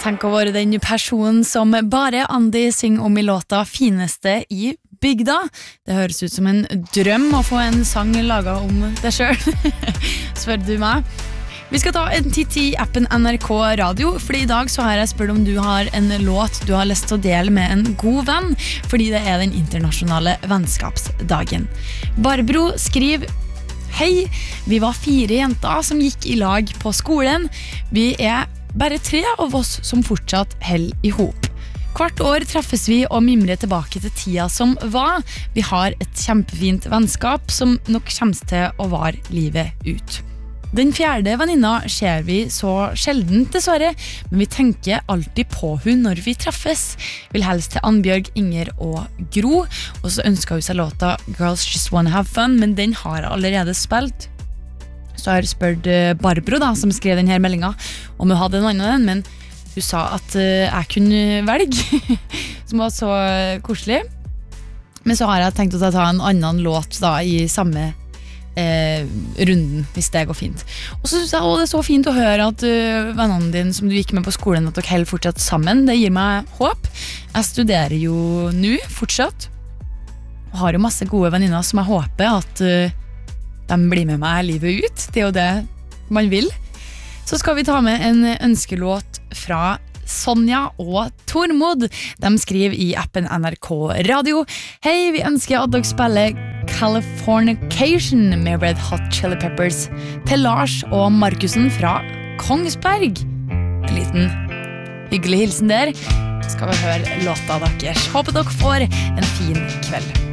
Tenk å være den personen som bare Andy synger om I låta Fineste I bygda. Det høres ut som en drøm å få en sang laget om deg selv. Spør du meg. Vi skal ta en titt I appen NRK Radio, fordi I dag så har jeg spurt om du har en låt du har lyst til å dele med en god venn, fordi det den internasjonale vennskapsdagen. Barbro skriver: Hei, vi var 4 jenter som gikk I lag på skolen. Vi bare 3 av oss som fortsatt held I hop. Hvert år treffes vi og mimrer tilbake til tida som var. Vi har et kjempefint vennskap som nok kommer til å vare livet ut. Den 4. venninna ser vi så sjelden dessverre, men vi tenker alltid på hun når vi treffes. Vil helst til Annbjørg, Inger og Gro, og så ønsker hun seg låta Girls Just Wanna Have Fun, men den har jeg allerede spilt. Så har jeg spurt Barbro da, som skrev denne meldingen, om hun hadde en annen, men hun sa at jeg kunne velge, som var så koselig. Men så har jeg tenkt å ta en annen låt da, I samme runden, hvis det går fint. Og så synes jeg det så fint å høre at vennene dine som du gikk med på skolen, at dere holder fortsatt sammen. Det gir meg håp. Jeg studerer jo nå fortsatt, og har jo masse gode venninner som jeg håper at de blir med meg livet ut. Det jo det man vil. Så skal vi ta med en ønskelåt fra Sonja og Tormod. De skriver I appen NRK Radio: Hei, vi ønsker at dere spiller Californication med Red Hot Chili Peppers til Lars og Markusen fra Kongsberg. En liten hyggelig hilsen der. Så skal vi høre låta deres. Håper dere får en fin kveld.